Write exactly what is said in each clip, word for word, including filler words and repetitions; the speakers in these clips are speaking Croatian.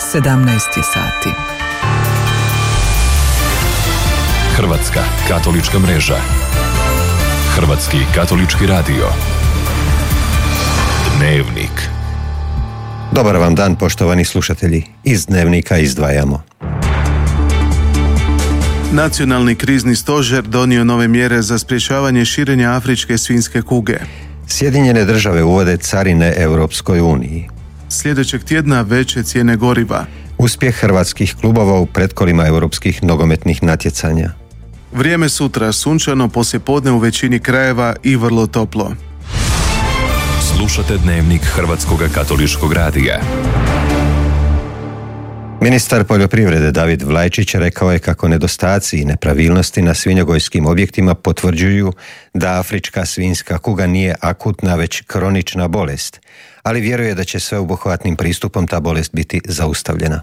sedamnaest je sati. Hrvatska katolička mreža. Hrvatski katolički radio. Dnevnik. Dobar vam dan, poštovani slušatelji. Iz Dnevnika izdvajamo. Nacionalni krizni stožer donio nove mjere za sprječavanje širenja afričke svinjske kuge. Sjedinjene države uvode carine Europskoj uniji. Sljedećeg tjedna veće cijene goriva. Uspjeh hrvatskih klubova u pretkolima europskih nogometnih natjecanja. Vrijeme sutra sunčano, poslijepodne u većini krajeva i vrlo toplo. Slušate Dnevnik Hrvatskog katoličkog radija. Ministar poljoprivrede David Vlajčić rekao je kako nedostaci i nepravilnosti na svinjogojskim objektima potvrđuju da afrička svinjska kuga nije akutna već kronična bolest, ali vjeruje da će sveobuhvatnim pristupom ta bolest biti zaustavljena.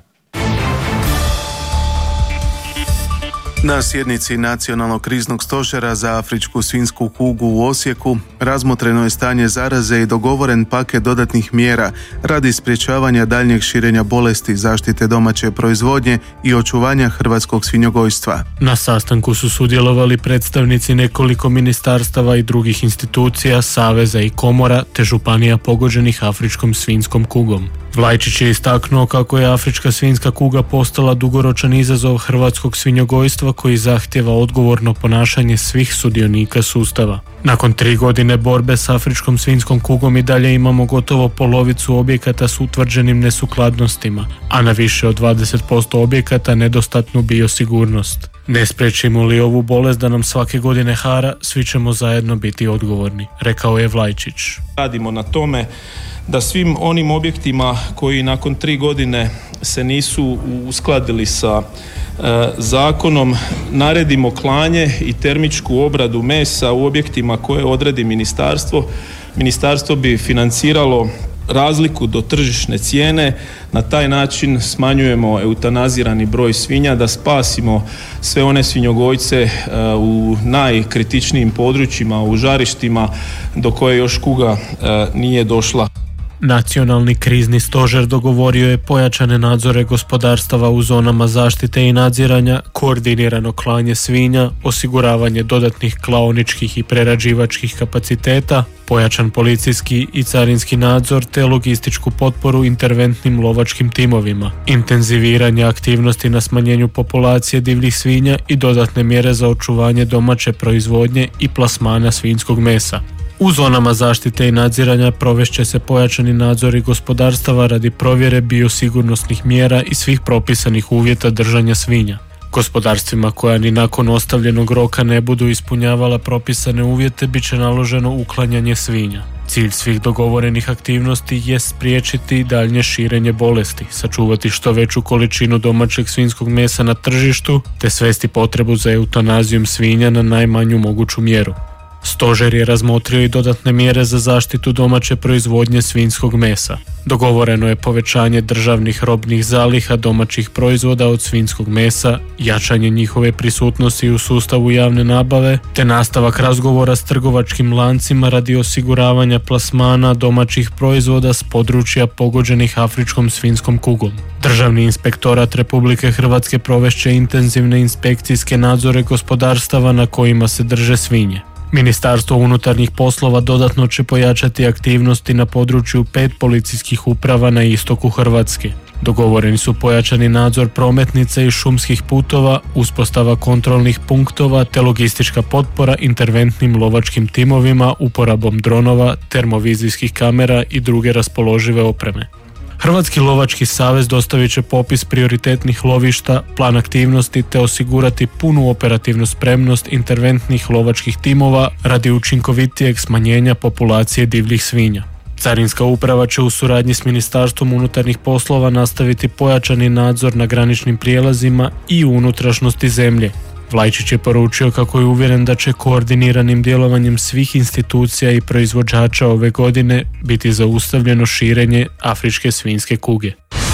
Na sjednici Nacionalnog kriznog stožera za afričku svinjsku kugu u Osijeku razmotreno je stanje zaraze i dogovoren paket dodatnih mjera radi sprječavanja daljnjeg širenja bolesti, zaštite domaće proizvodnje i očuvanja hrvatskog svinjogojstva. Na sastanku su sudjelovali predstavnici nekoliko ministarstava i drugih institucija, saveza i komora te županija pogođenih afričkom svinjskom kugom. Vlajčić je istaknuo kako je afrička svinjska kuga postala dugoročan izazov hrvatskog svinjogojstva koji zahtijeva odgovorno ponašanje svih sudionika sustava. Nakon tri godine borbe s afričkom svinjskom kugom i dalje imamo gotovo polovicu objekata s utvrđenim nesukladnostima, a na više od dvadeset posto objekata nedostatnu biosigurnost. Ne spriječimo li ovu bolest da nam svake godine hara, svi ćemo zajedno biti odgovorni, rekao je Vlajčić. Radimo na tome da svim onim objektima koji nakon tri godine se nisu uskladili sa e, zakonom naredimo klanje i termičku obradu mesa u objektima koje odredi ministarstvo. Ministarstvo bi financiralo razliku do tržišne cijene, na taj način smanjujemo eutanazirani broj svinja da spasimo sve one svinjogojce e, u najkritičnijim područjima, u žarištima do koje još kuga e, nije došla. Nacionalni krizni stožer dogovorio je pojačane nadzore gospodarstava u zonama zaštite i nadziranja, koordinirano klanje svinja, osiguravanje dodatnih klaoničkih i prerađivačkih kapaciteta, pojačan policijski i carinski nadzor te logističku potporu interventnim lovačkim timovima, intenziviranje aktivnosti na smanjenju populacije divljih svinja i dodatne mjere za očuvanje domaće proizvodnje i plasmana svinjskog mesa. U zonama zaštite i nadziranja provešće se pojačani nadzori gospodarstava radi provjere biosigurnosnih mjera i svih propisanih uvjeta držanja svinja. Gospodarstvima koja ni nakon ostavljenog roka ne budu ispunjavala propisane uvjete bit će naloženo uklanjanje svinja. Cilj svih dogovorenih aktivnosti je spriječiti daljnje širenje bolesti, sačuvati što veću količinu domaćeg svinjskog mesa na tržištu te svesti potrebu za eutanazijom svinja na najmanju moguću mjeru. Stožer je razmotrio i dodatne mjere za zaštitu domaće proizvodnje svinjskog mesa. Dogovoreno je povećanje državnih robnih zaliha domaćih proizvoda od svinjskog mesa, jačanje njihove prisutnosti u sustavu javne nabave, te nastavak razgovora s trgovačkim lancima radi osiguravanja plasmana domaćih proizvoda s područja pogođenih afričkom svinjskom kugom. Državni inspektorat Republike Hrvatske provešće intenzivne inspekcijske nadzore gospodarstava na kojima se drže svinje. Ministarstvo unutarnjih poslova dodatno će pojačati aktivnosti na području pet policijskih uprava na istoku Hrvatske. Dogovoreni su pojačani nadzor prometnica i šumskih putova, uspostava kontrolnih punktova te logistička potpora interventnim lovačkim timovima uporabom dronova, termovizijskih kamera i druge raspoložive opreme. Hrvatski lovački savez dostavit će popis prioritetnih lovišta, plan aktivnosti te osigurati punu operativnu spremnost interventnih lovačkih timova radi učinkovitijeg smanjenja populacije divljih svinja. Carinska uprava će u suradnji s Ministarstvom unutarnjih poslova nastaviti pojačani nadzor na graničnim prijelazima i u unutrašnjosti zemlje. Vlajčić je poručio kako je uvjeren da će koordiniranim djelovanjem svih institucija i proizvođača ove godine biti zaustavljeno širenje afričke svinjske kuge.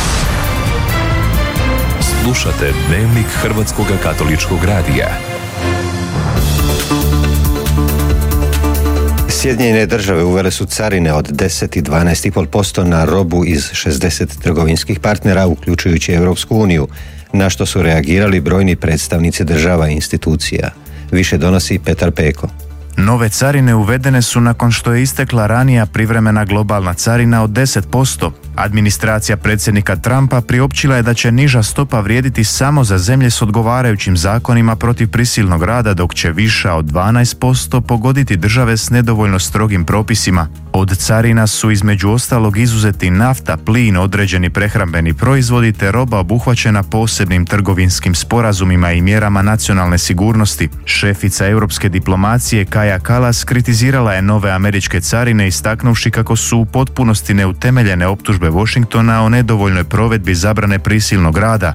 Slušate Dnevnik Hrvatskog katoličkog radija. Sjedinjene države uvele su carine od deset i dvanaest zarez pet posto na robu iz šezdeset trgovinskih partnera, uključujući Europsku uniju, na što su reagirali brojni predstavnici država i institucija. Više donosi Petar Peko. Nove carine uvedene su nakon što je istekla ranija privremena globalna carina od deset posto. Administracija predsjednika Trumpa priopćila je da će niža stopa vrijediti samo za zemlje s odgovarajućim zakonima protiv prisilnog rada, dok će viša od dvanaest posto pogoditi države s nedovoljno strogim propisima. Od carina su između ostalog izuzeti nafta, plin, određeni prehrambeni proizvodi te roba obuhvaćena posebnim trgovinskim sporazumima i mjerama nacionalne sigurnosti. Šefica europske diplomacije Kaja Kallas kritizirala je nove američke carine istaknuvši kako su u potpunosti neutemeljene optužbe Washingtona o nedovoljnoj provedbi zabrane prisilnog rada.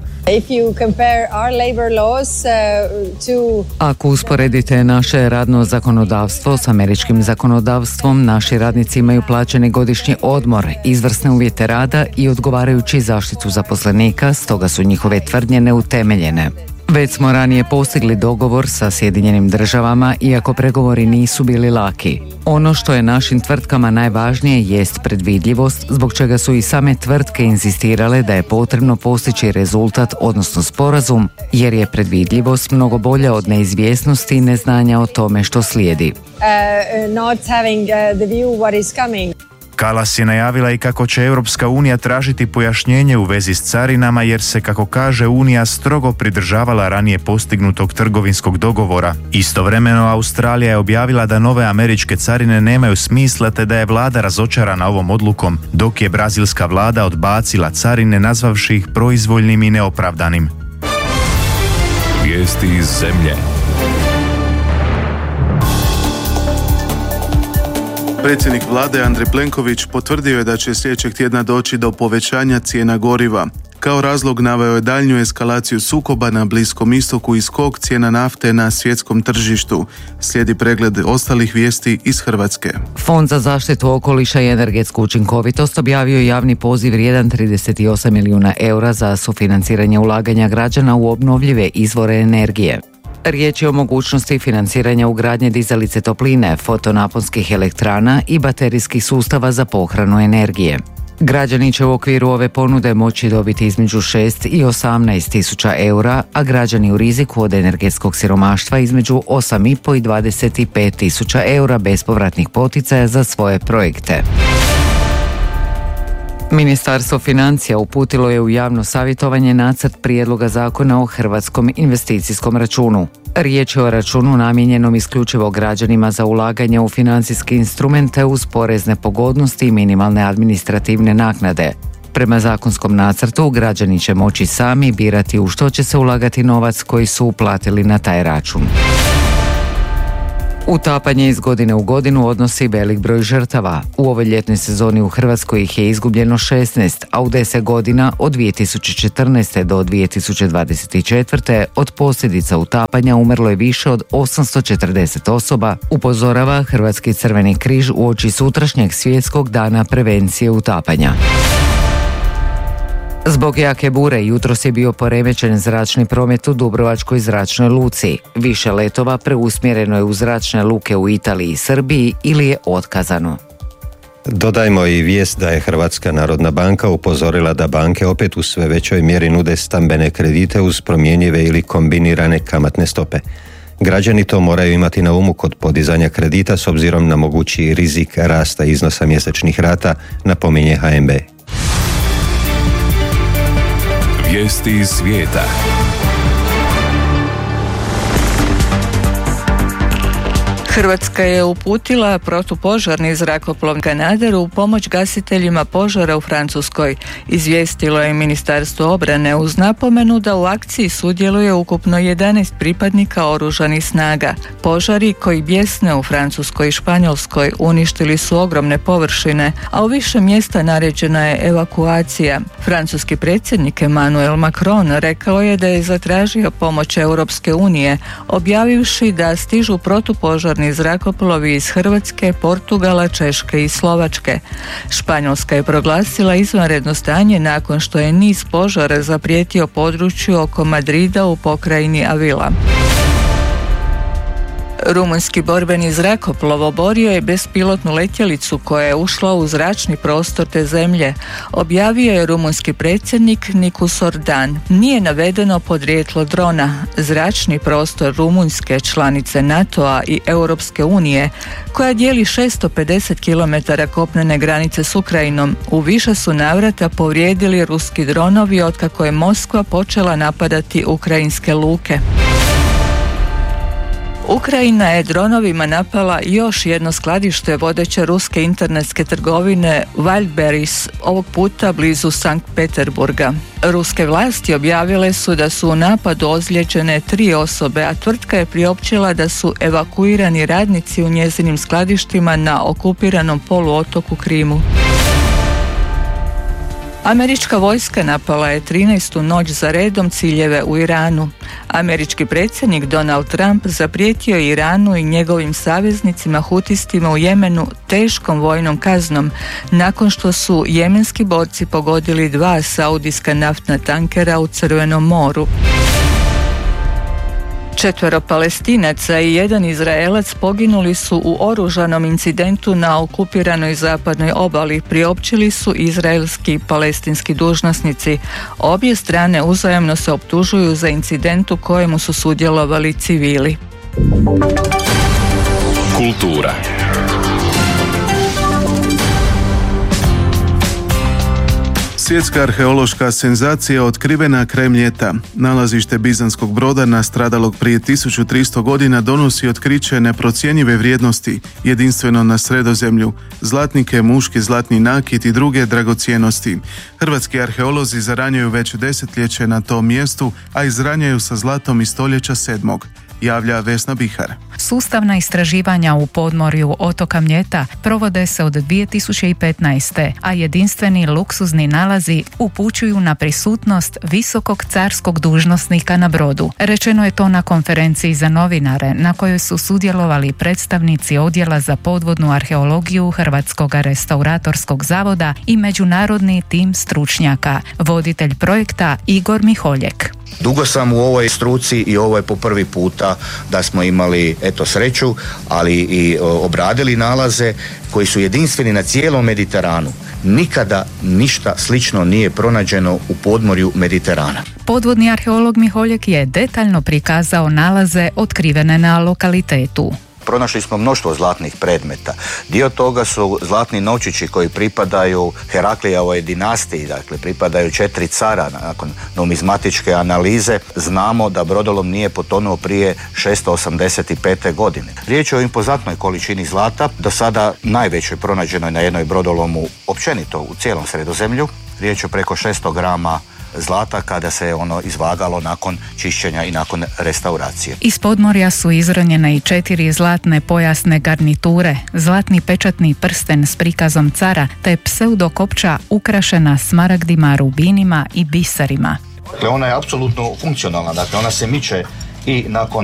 Ako usporedite naše radno zakonodavstvo s američkim zakonodavstvom, naši radnici imaju plaćeni godišnji odmor, izvrsne uvjete rada i odgovarajući zaštitu zaposlenika, stoga su njihove tvrdnje neutemeljene. Već smo ranije postigli dogovor sa Sjedinjenim državama, iako pregovori nisu bili laki. Ono što je našim tvrtkama najvažnije jest predvidljivost, zbog čega su i same tvrtke inzistirale da je potrebno postići rezultat, odnosno sporazum, jer je predvidljivost mnogo bolja od neizvjesnosti i neznanja o tome što slijedi. Uh, not having uh, the view what is coming. Kallas je najavila i kako će Europska unija tražiti pojašnjenje u vezi s carinama jer se, kako kaže, Unija strogo pridržavala ranije postignutog trgovinskog dogovora. Istovremeno Australija je objavila da nove američke carine nemaju smisla te da je vlada razočarana ovom odlukom, dok je brazilska vlada odbacila carine nazvavši ih proizvoljnim i neopravdanim. Vijesti iz zemlje. Predsjednik vlade Andrej Plenković potvrdio je da će sljedećeg tjedna doći do povećanja cijena goriva. Kao razlog naveo je daljnju eskalaciju sukoba na Bliskom istoku i skok cijena nafte na svjetskom tržištu. Slijedi pregled ostalih vijesti iz Hrvatske. Fond za zaštitu okoliša i energetsku učinkovitost objavio javni poziv vrijedan trideset osam milijuna eura za sufinanciranje ulaganja građana u obnovljive izvore energije. Riječ je o mogućnosti financiranja ugradnje dizalice topline, fotonaponskih elektrana i baterijskih sustava za pohranu energije. Građani će u okviru ove ponude moći dobiti između šest i osamnaest tisuća eura, a građani u riziku od energetskog siromaštva između osam i pol i dvadeset pet tisuća eura bespovratnih poticaja za svoje projekte. Ministarstvo financija uputilo je u javno savjetovanje nacrt prijedloga zakona o Hrvatskom investicijskom računu. Riječ je o računu namijenjenom isključivo građanima za ulaganje u financijske instrumente uz porezne pogodnosti i minimalne administrativne naknade. Prema zakonskom nacrtu, građani će moći sami birati u što će se ulagati novac koji su uplatili na taj račun. Utapanje iz godine u godinu odnosi velik broj žrtava. U ovoj ljetnoj sezoni u Hrvatskoj ih je izgubljeno šesnaest, a u deset godina od dvije tisuće četrnaeste. do dvije tisuće dvadeset četvrte. od posljedica utapanja umrlo je više od osamsto četrdeset osoba, upozorava Hrvatski crveni križ uoči sutrašnjeg svjetskog dana prevencije utapanja. Zbog jake bure jutros je bio poremećen zračni promet u Dubrovačkoj zračnoj luci. Više letova preusmjereno je u zračne luke u Italiji i Srbiji ili je otkazano. Dodajmo i vijest da je Hrvatska narodna banka upozorila da banke opet u sve većoj mjeri nude stambene kredite uz promjenjive ili kombinirane kamatne stope. Građani to moraju imati na umu kod podizanja kredita s obzirom na mogući rizik rasta iznosa mjesečnih rata, napominje H N B. Vijesti iz svijeta. Hrvatska je uputila protupožarni zrakoplov Canadair u pomoć gasiteljima požara u Francuskoj. Izvijestilo je Ministarstvo obrane uz napomenu da u akciji sudjeluje ukupno jedanaest pripadnika oružanih snaga. Požari koji bjesne u Francuskoj i Španjolskoj uništili su ogromne površine, a u više mjesta naređena je evakuacija. Francuski predsjednik Emmanuel Macron rekao je da je zatražio pomoć Europske unije, objavivši da stižu protupožarni zrakoplovi iz Hrvatske, Portugala, Češke i Slovačke. Španjolska je proglasila izvanredno stanje nakon što je niz požara zaprijetio području oko Madrida u pokrajini Avila. Rumunjski borbeni zrakoplov oborio je bespilotnu letjelicu koja je ušla u zračni prostor te zemlje, objavio je rumunjski predsjednik Nikus Ordan. Nije navedeno podrijetlo drona. Zračni prostor Rumunjske, članice NATO-a i Europske unije, koja dijeli šesto pedeset kilometara kopnene granice s Ukrajinom, u više su navrata povrijedili ruski dronovi otkako je Moskva počela napadati ukrajinske luke. Ukrajina je dronovima napala još jedno skladište vodeće ruske internetske trgovine Wildberries, ovog puta blizu Sankt Peterburga. Ruske vlasti objavile su da su u napadu ozlijeđene tri osobe, a tvrtka je priopćila da su evakuirani radnici u njezinim skladištima na okupiranom poluotoku Krimu. Američka vojska napala je trinaestu noć za redom ciljeve u Iranu. Američki predsjednik Donald Trump zaprijetio je Iranu i njegovim saveznicima hutistima u Jemenu teškom vojnom kaznom nakon što su jemenski borci pogodili dva saudijska naftna tankera u Crvenom moru. Četvero Palestinaca i jedan Izraelac poginuli su u oružanom incidentu na okupiranoj zapadnoj obali, priopćili su izraelski i palestinski dužnosnici. Obje strane uzajamno se optužuju za incident u kojemu su sudjelovali civili. Kultura. Svjetska arheološka senzacija otkrivena krajem ljeta. Nalazište bizanskog broda nastradalog prije tisuću tristo godina donosi otkriće neprocjenjive vrijednosti, jedinstveno na Sredozemlju, zlatnike, muški zlatni nakit i druge dragocjenosti. Hrvatski arheolozi zaranjaju već desetljeće na tom mjestu, a izranjaju sa zlatom iz stoljeća sedmog. Javlja Vesna Bihar. Sustavna istraživanja u podmorju otoka Mljeta provode se od dvije tisuće petnaeste. a jedinstveni luksuzni nalazi upućuju na prisutnost visokog carskog dužnosnika na brodu. Rečeno je to na konferenciji za novinare na kojoj su sudjelovali predstavnici Odjela za podvodnu arheologiju Hrvatskog restauratorskog zavoda i međunarodni tim stručnjaka, voditelj projekta Igor Miholjek. Dugo sam u ovoj struci i ovo je po prvi puta da smo imali eto sreću, ali i obradili nalaze koji su jedinstveni na cijelom Mediteranu. Nikada ništa slično nije pronađeno u podmorju Mediterana. Podvodni arheolog Miholjek je detaljno prikazao nalaze otkrivene na lokalitetu. Pronašli smo mnoštvo zlatnih predmeta. Dio toga su zlatni novčići koji pripadaju Heraklijevoj dinastiji, dakle pripadaju četiri cara. Nakon numizmatičke analize znamo da brodolom nije potonuo prije šesto osamdeset pete. godine. Riječ je o impozantnoj količini zlata, do sada najvećoj pronađenoj na jednoj brodolomu općenito u cijelom Sredozemlju. Riječ je o preko šesto grama zlata kada se ono izvagalo nakon čišćenja i nakon restauracije. Iz podmorja su izronjene i četiri zlatne pojasne garniture, zlatni pečatni prsten s prikazom cara te pseudokopča ukrašena smaragdima, rubinima i biserima. Dakle, ona je apsolutno funkcionalna, dakle ona se miče i nakon